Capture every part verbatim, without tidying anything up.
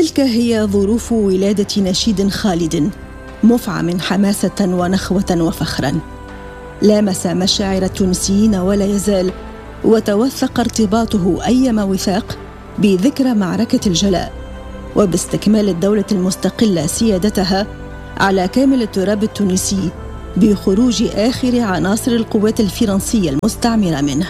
تلك هي ظروف ولادة نشيد خالد مفعم حماسة ونخوة وفخراً، لامس مشاعر التونسيين ولا يزال، وتوثق ارتباطه أيما وثاق بذكرى معركة الجلاء وباستكمال الدولة المستقلة سيادتها على كامل التراب التونسي بخروج آخر عناصر القوات الفرنسية المستعمرة منه.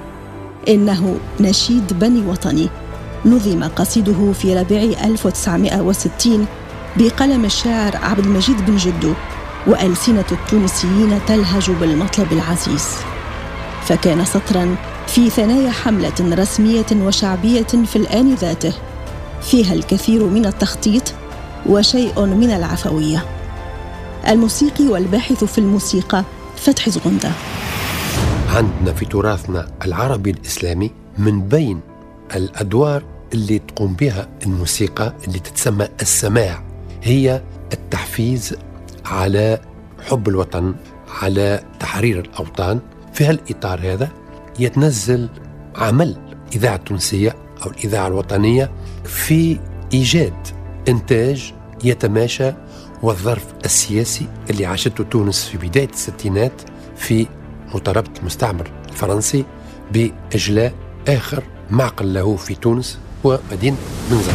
إنه نشيد بني وطني نظم قصيده في ربيع ألف وتسعمائة وستين بقلم الشاعر عبد المجيد بن جدو، وألسنة التونسيين تلهج بالمطلب العزيز، فكان سطراً في ثنايا حملة رسمية وشعبية في الآن ذاته فيها الكثير من التخطيط وشيء من العفوية. الموسيقي والباحث في الموسيقى فتحي زغندة. عندنا في تراثنا العربي الإسلامي من بين الأدوار اللي تقوم بها الموسيقى اللي تتسمى السماع هي التحفيز على حب الوطن، على تحرير الأوطان. في هالإطار هذا يتنزل عمل إذاعة التونسية أو الإذاعة الوطنية في إيجاد إنتاج يتماشى والظرف السياسي اللي عاشته تونس في بداية الستينات في مطاربة المستعمر الفرنسي بإجلاء آخر معقل له في تونس ومدينة بنزرت.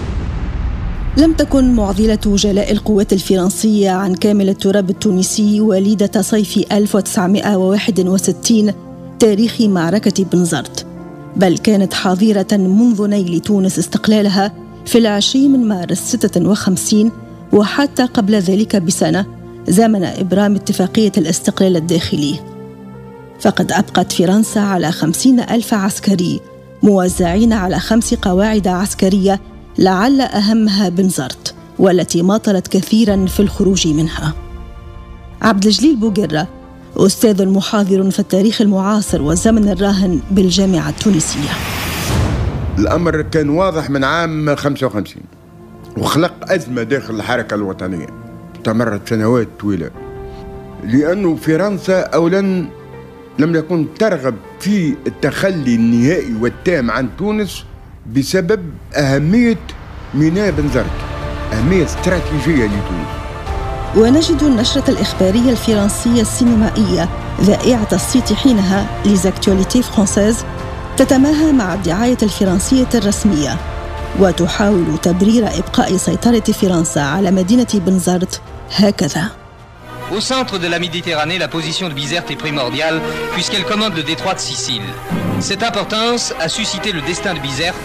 لم تكن معضلة جلاء القوات الفرنسية عن كامل التراب التونسي وليدة صيف ألف وتسعمائة وواحد وستين تاريخ معركة بنزرت، بل كانت حاضرة منذ نيل تونس استقلالها في العشرين من مارس ستة وخمسين، وحتى قبل ذلك بسنة زمن إبرام اتفاقية الاستقلال الداخلي. فقد أبقت فرنسا على خمسين ألف عسكري موزعين على خمس قواعد عسكرية، لعل أهمها بنزرت والتي ماطلت كثيراً في الخروج منها. عبد الجليل بوقرة أستاذ محاضر في التاريخ المعاصر والزمن الراهن بالجامعة التونسية. الأمر كان واضح من عام خمسة وخمسين وخلق أزمة داخل الحركة الوطنية استمرت سنوات طويلة، لأنه فرنسا أولاً لم يكن ترغب في التخلي النهائي والتام عن تونس بسبب أهمية ميناء بنزرت، أهمية استراتيجية لتونس. ونجد النشرة الإخبارية الفرنسية السينمائية ذائعة الصيت حينها Les Actualités Françaises تتماهى مع الدعاية الفرنسية الرسمية وتحاول تبرير إبقاء سيطرة فرنسا على مدينة بنزرت هكذا: Au centre de la Méditerranée, la position de Bizerte est primordiale puisqu'elle commande le détroit de Sicile. Cette importance a suscité le destin de Bizerte.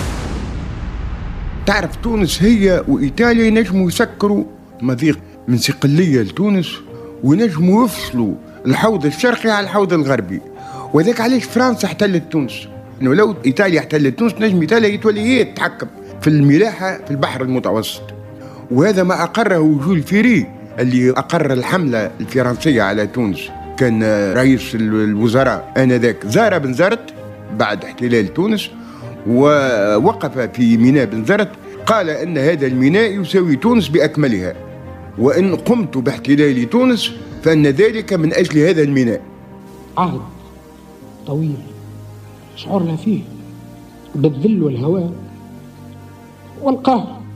تعرف تونس هي وإيطاليا ينجموا يسكروا مضيق من صقلية لتونس وينجموا يفصلوا الحوض الشرقي على الحوض الغربي، وذاك علاش فرنسا احتلت تونس. إنه لو إيطاليا احتلت تونس نجم إيطاليا يتولي هي تتحكم في الملاحة في البحر المتوسط. وهذا ما أقره جول فيري اللي أقر الحملة الفرنسية على تونس، كان رئيس الوزراء آنذاك زار بنزرت بعد احتلال تونس ووقف في ميناء بنزرت، قال أن هذا الميناء يساوي تونس بأكملها، وإن قمت باحتلال تونس فإن ذلك من أجل هذا الميناء. عهد طويل شعرنا فيه بالذل والهوان والقهر،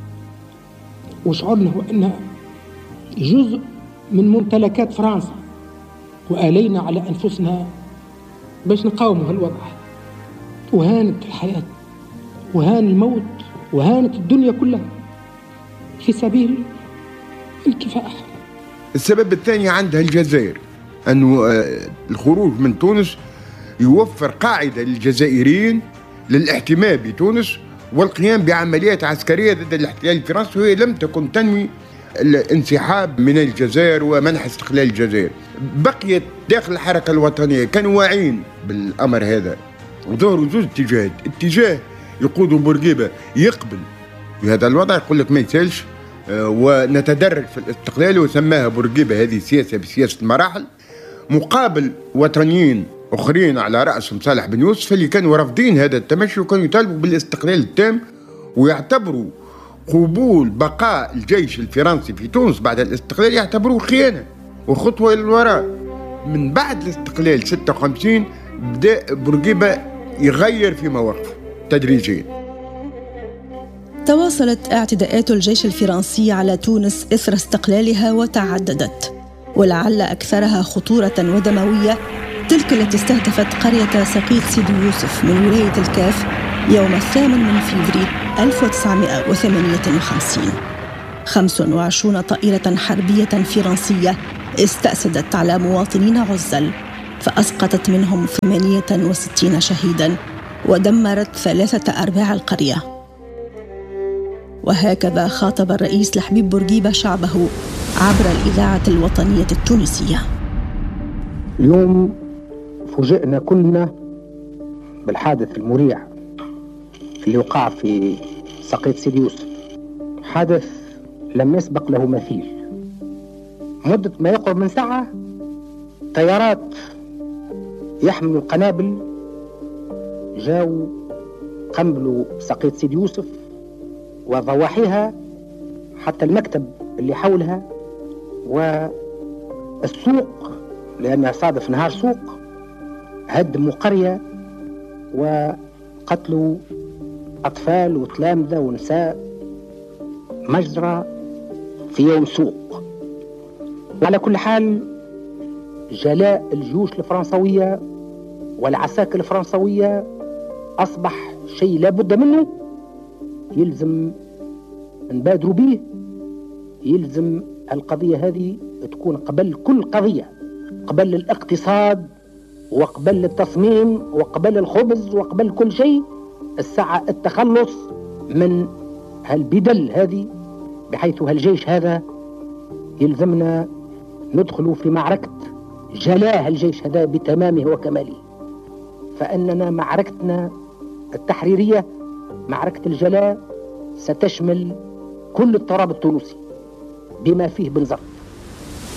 وشعرنا هو أنها جزء من ممتلكات فرنسا، وآلينا على أنفسنا باش نقاوم هالوضع. وهانت الحياة وهان الموت وهانت الدنيا كلها في سبيل الكفاح. السبب الثاني عندها الجزائر، أنه الخروج من تونس يوفر قاعدة للجزائريين للاحتماء بتونس والقيام بعمليات عسكرية ضد الاحتلال الفرنسي، وهي لم تكن تنوي الانسحاب من الجزائر ومنح استقلال الجزائر. بقيت داخل الحركة الوطنية كانوا واعين بالأمر هذا، وظهروا زوج اتجاهات. اتجاه يقودوا بورقيبة يقبل بهذا الوضع، يقول لك ما يسالش ونتدرج في الاستقلال، وسماها بورقيبة هذه سياسة بسياسة المراحل، مقابل وطنيين أخرين على رأسهم صالح بن يوسف اللي كانوا رافضين هذا التمشي وكانوا يطالبوا بالاستقلال التام، ويعتبروا قبول بقاء الجيش الفرنسي في تونس بعد الاستقلال يعتبروه خيانة وخطوة إلى الوراء. من بعد الاستقلال ستة وخمسين بدأ بورقيبة يغير في مواقفه تدريجيا. تواصلت اعتداءات الجيش الفرنسي على تونس إثر استقلالها وتعددت، ولعل أكثرها خطورة ودموية تلك التي استهدفت قرية سقيط سيدي يوسف من ولاية الكاف يوم الثامن من فبراير ألف وتسعمائة وثمانية وخمسين. خمس وعشرون طائرة حربية فرنسية استأسدت على مواطنين عزل، فأسقطت منهم ثمانية وستين شهيداً ودمرت ثلاثة أرباع القرية. وهكذا خاطب الرئيس لحبيب بورقيبة شعبه عبر الإذاعة الوطنية التونسية. اليوم فوجئنا كلنا بالحادث المريع اللي وقع في سقيط سيدي يوسف، حادث لم يسبق له مثيل. مدة ما يقرب من ساعة طيارات يحملوا القنابل جاوا قنبلوا سقيط سيدي يوسف وضواحيها حتى المكتب اللي حولها والسوق، لأنها صادف نهار سوق، هدموا قرية وقتلوا أطفال وتلامذة ونساء، مجزرة في يوم سوق. وعلى كل حال جلاء الجيوش الفرنسوية والعساكر الفرنسوية أصبح شيء لابد منه، يلزم نبادروا به، يلزم القضية هذه تكون قبل كل قضية، قبل الاقتصاد وقبل التصميم وقبل الخبز وقبل كل شيء. الساعة التخلص من هالبدل هذه، بحيث هالجيش هذا يلزمنا ندخل في معركة جلاء الجيش هذا بتمامه وكماله. فإننا معركتنا التحريرية، معركة الجلاء، ستشمل كل التراب التونسي بما فيه بنزرت.